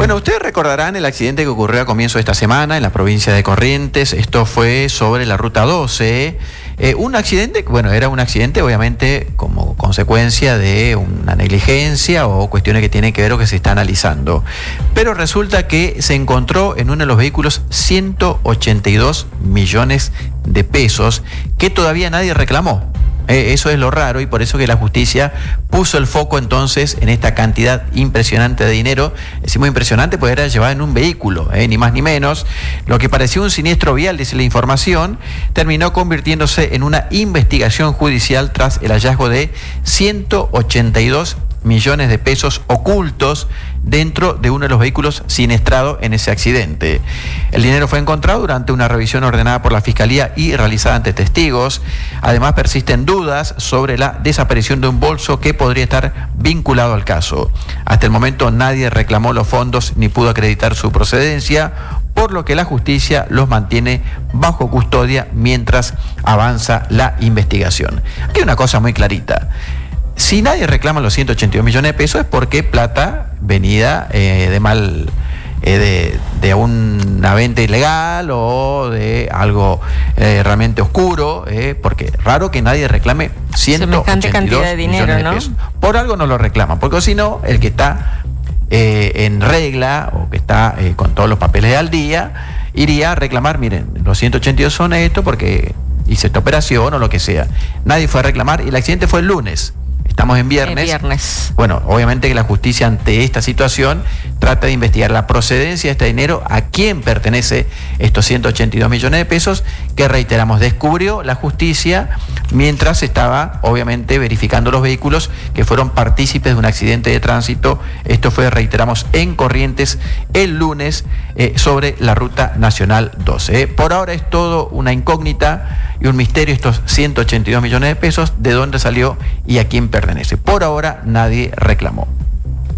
Bueno, ustedes recordarán el accidente que ocurrió a comienzo de esta semana en la provincia de Corrientes. Esto fue sobre la ruta 12. Un accidente, bueno, era un accidente obviamente como consecuencia de una negligencia o cuestiones que tienen que ver o que se está analizando. Pero resulta que se encontró en uno de los vehículos 182 millones de pesos que todavía nadie reclamó. Eso es lo raro y por eso que la justicia puso el foco entonces en esta cantidad impresionante de dinero. Decimos impresionante porque era llevado en un vehículo, ni más ni menos. Lo que parecía un siniestro vial, dice la información, terminó convirtiéndose en una investigación judicial tras el hallazgo de 182 millones de pesos ocultos dentro de uno de los vehículos siniestrados en ese accidente. El dinero fue encontrado durante una revisión ordenada por la Fiscalía y realizada ante testigos. Además, persisten dudas sobre la desaparición de un bolso que podría estar vinculado al caso. Hasta el momento nadie reclamó los fondos ni pudo acreditar su procedencia, por lo que la justicia los mantiene bajo custodia mientras avanza la investigación. Aquí hay una cosa muy clarita. Si nadie reclama los 182 millones de pesos es porque plata venida de una venta ilegal o de algo realmente oscuro, porque raro que nadie reclame 182 de dinero, millones de pesos. Por algo no lo reclaman, porque si no, el que está en regla o que está con todos los papeles al día, iría a reclamar, miren, los 182 son esto porque hice esta operación o lo que sea. Nadie fue a reclamar y el accidente fue el lunes. Estamos en viernes. Bueno, obviamente que la justicia ante esta situación trata de investigar la procedencia de este dinero, a quién pertenece estos 182 millones de pesos, que reiteramos, descubrió la justicia mientras estaba obviamente verificando los vehículos que fueron partícipes de un accidente de tránsito. Esto fue, reiteramos, en Corrientes el lunes sobre la ruta nacional 12. Por ahora es todo una incógnita y un misterio estos 182 millones de pesos, de dónde salió y a quién pertenece. Por ahora nadie reclamó.